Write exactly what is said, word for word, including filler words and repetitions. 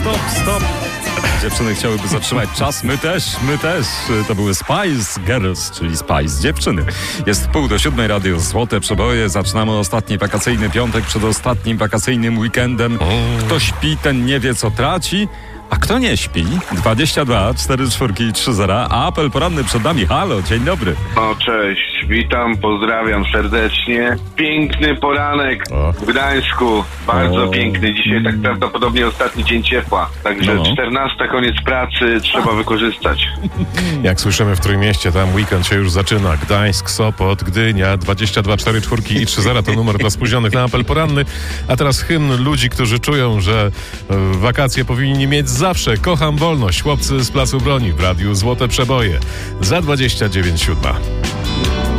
stop, stop. Dziewczyny chciałyby zatrzymać czas, my też, my też. To były Spice Girls, czyli Spice dziewczyny. Jest pół do siódmej, radio Złote Przeboje. Zaczynamy ostatni wakacyjny piątek przed ostatnim wakacyjnym weekendem. Kto śpi, ten nie wie, co traci. A kto nie śpi? dwadzieścia dwa, cztery cztery, trzy zero. A apel poranny przed nami. Halo, dzień dobry. No cześć, witam, pozdrawiam serdecznie. Piękny poranek O. w Gdańsku, bardzo O. piękny. Dzisiaj tak prawdopodobnie ostatni dzień ciepła, także No. czternasta koniec pracy, trzeba wykorzystać. Jak słyszymy w Trójmieście, tam weekend się już zaczyna. Gdańsk, Sopot, Gdynia, dwadzieścia dwa, cztery cztery i trzy zero to numer dla spóźnionych na apel poranny. A teraz hymn ludzi, którzy czują, że e, wakacje powinni mieć zawsze. Kocham wolność. Chłopcy z Placu Broni w radiu Złote Przeboje. Za dwadzieścia dziewięć siódma.